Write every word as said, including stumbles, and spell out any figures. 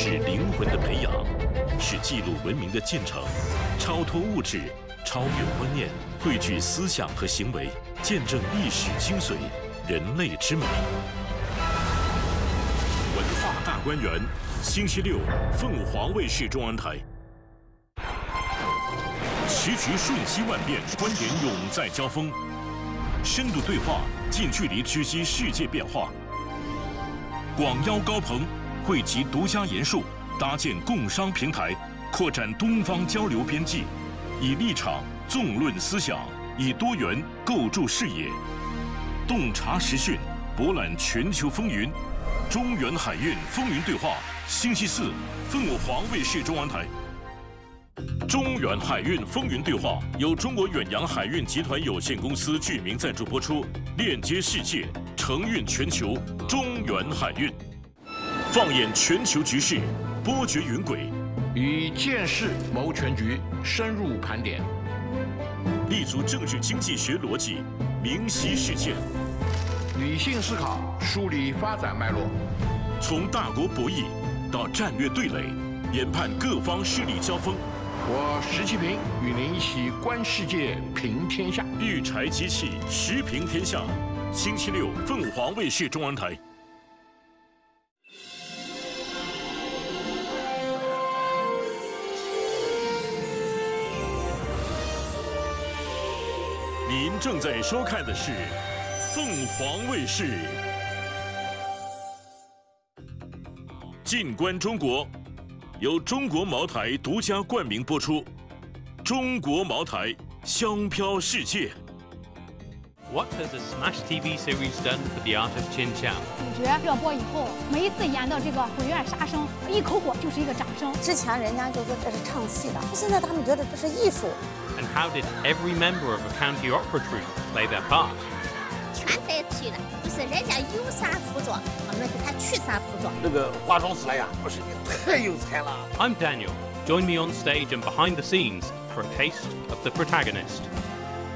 是灵魂的培养，是记录文明的进程，超脱物质，超越观念，汇聚思想和行为，见证历史精髓，人类之美。文化大观园，星期六，凤凰卫视中央台。时局瞬息万变，观点永在交锋，深度对话，近距离直击世界变化。广邀高朋，汇集独家研述，搭建共商平台，扩展东方交流边际，以立场纵论思想，以多元构筑视野，洞察时讯，博览全球风云。中原海运风云对话，星期四，凤凰卫视中央台。中远海运风云对话由中国远洋海运集团有限公司具名赞助播出，链接世界，承运全球。中远海运，放眼全球局势，波谲云轨， 以见识谋全局，深入盘点， 立足政治经济学逻辑，明晰事件， 理性思考，梳理发展脉络， 从大国博弈到战略对垒，研判各方势力交锋。 我石其平与您一起观世界，平天下。 育才机器，时平天下。星期六，凤凰卫视中央台。您正在收看的是凤凰卫视。静观中国。由中国茅台独家冠名播出，中国茅台香飘世界。 What has a Smash T V series done for the art of Qin Xiang? 主角热播以后，每一次演到这个鬼院杀生，一口火就是一个掌声。 之前人家就说这是唱戏的，现在他们觉得这是艺术。 And how did every member of a county opera troupe play their part? 全得去了，就是人家有啥服装，我们给他去啥服装。 那个化妆师来呀，我是你太有才了。 I'm Daniel. Join me on stage and behind the scenes for a taste of the protagonist.